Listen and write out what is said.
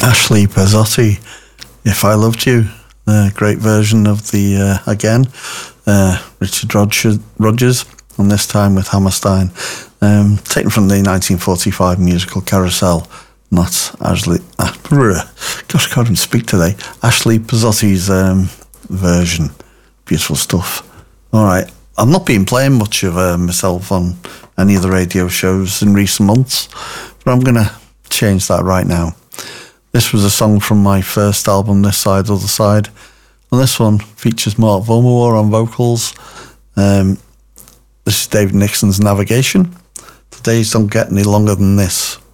Ashley Pizzotti, If I Loved You. Great version of the, again, Richard Rodgers, and this time with Hammerstein. Taken from the 1945 musical Carousel. Not Ashley... gosh, I can't even speak today. Ashley Pizzotti's version. Beautiful stuff. All right. I've not been playing much of myself on any of the radio shows in recent months, but I'm going to change that right now. This was a song from my first album, This Side, Other Side, and this one features Mark Volmawar on vocals. This is David Nixon's Navigation. The days don't get any longer than this.